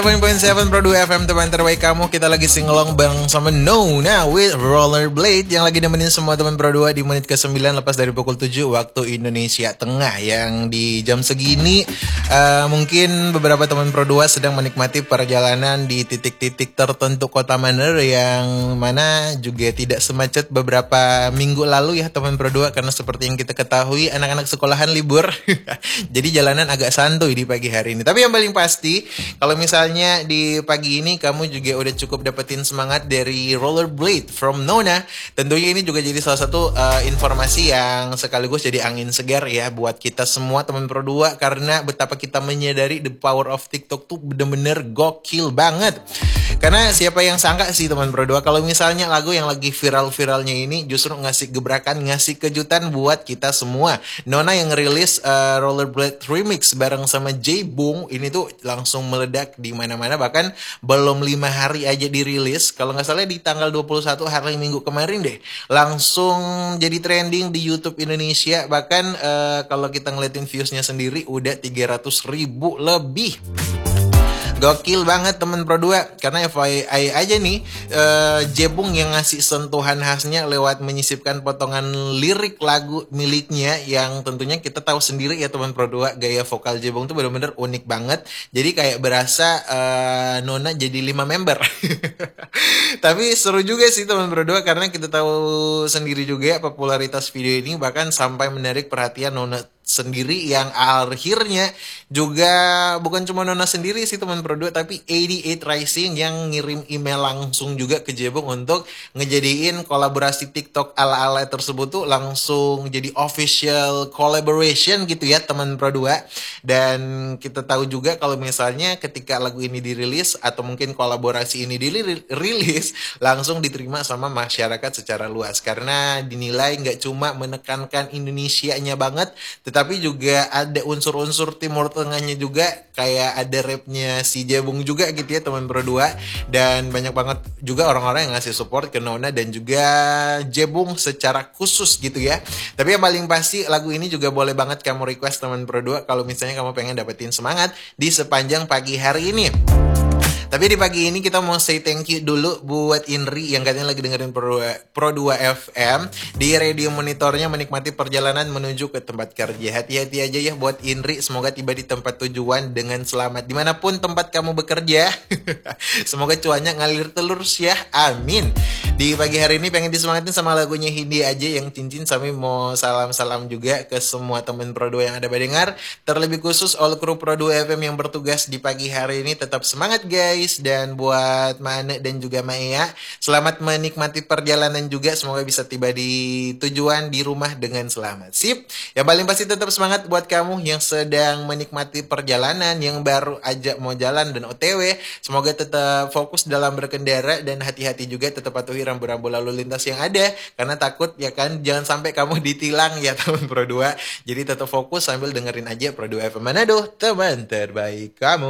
7.7 Pro 2 FM, teman terbaik kamu. Kita lagi singelong bareng sama Nona with Rollerblade yang lagi nemenin semua teman Pro 2 di menit ke-9 lepas dari pukul 7 waktu Indonesia Tengah. Yang di jam segini mungkin beberapa teman Pro 2 sedang menikmati perjalanan di titik-titik tertentu kota mana yang mana juga tidak semacet beberapa minggu lalu ya teman Pro 2, karena seperti yang kita ketahui anak-anak sekolahan libur. Jadi jalanan agak santuy di pagi hari ini. Tapi yang paling pasti, kalau misalnya di pagi ini kamu juga udah cukup dapetin semangat dari Rollerblade from Nona, tentunya ini juga jadi salah satu informasi yang sekaligus jadi angin segar ya buat kita semua teman Pro 2, karena betapa kita menyadari the power of TikTok tuh bener-bener gokil banget. Karena siapa yang sangka sih teman Pro 2 kalau misalnya lagu yang lagi viral-viralnya ini justru ngasih gebrakan, ngasih kejutan buat kita semua. Nona yang ngerilis Rollerblade Remix bareng sama J Bung ini tuh langsung meledak di mana-mana, bahkan belum 5 hari aja dirilis. Kalau nggak salah di tanggal 21 hari Minggu kemarin deh langsung jadi trending di YouTube Indonesia. Bahkan kalau kita ngeliatin viewsnya sendiri udah 300.000 lebih. Gokil banget temen Pro 2. Karena FYI aja nih, Jebung yang ngasih sentuhan khasnya lewat menyisipkan potongan lirik lagu miliknya, yang tentunya kita tahu sendiri ya teman Pro 2, gaya vokal Jebung tuh bener-bener unik banget. Jadi kayak berasa Nona jadi 5 member. Tapi seru juga sih teman Pro 2, karena kita tahu sendiri juga popularitas video ini bahkan sampai menarik perhatian Nona sendiri, yang akhirnya juga bukan cuma Nona sendiri sih teman Pro 2, tapi 88 Rising yang ngirim email langsung juga ke Jebung untuk ngejadiin kolaborasi TikTok ala-ala tersebut tuh langsung jadi official collaboration gitu ya teman Pro 2. Dan kita tahu juga kalau misalnya ketika lagu ini dirilis atau mungkin kolaborasi ini dirilis, langsung diterima sama masyarakat secara luas, karena dinilai nggak cuma menekankan Indonesianya banget, tapi juga ada unsur-unsur Timur Tengahnya juga, kayak ada rapnya si Jebung juga gitu ya teman Pro 2. Dan banyak banget juga orang-orang yang ngasih support ke Nona dan juga Jebung secara khusus gitu ya. Tapi yang paling pasti lagu ini juga boleh banget kamu request teman Pro 2 kalau misalnya kamu pengen dapetin semangat di sepanjang pagi hari ini. Tapi di pagi ini kita mau say thank you dulu buat Inri yang katanya lagi dengerin Pro 2 FM di radio monitornya menikmati perjalanan menuju ke tempat kerja. Hati-hati aja ya buat Inri, semoga tiba di tempat tujuan dengan selamat dimanapun tempat kamu bekerja. Semoga cuannya ngalir telurus ya, amin. Di pagi hari ini pengen disemangatin sama lagunya Hindi aja yang cincin. Sami mau salam-salam juga ke semua temen Pro 2 yang ada mendengar, terlebih khusus all kru Pro 2 FM yang bertugas di pagi hari ini. Tetap semangat guys. Dan buat Mane dan juga Maya, selamat menikmati perjalanan juga. Semoga bisa tiba di tujuan di rumah dengan selamat. Sip. Yang paling pasti tetap semangat buat kamu yang sedang menikmati perjalanan, yang baru aja mau jalan dan OTW. Semoga tetap fokus dalam berkendara dan hati-hati juga, tetap patuhi rambu-rambu lalu lintas yang ada, karena takut ya kan jangan sampai kamu ditilang ya teman Pro 2. Jadi tetap fokus sambil dengerin aja Pro 2 FM Manado, teman terbaik kamu.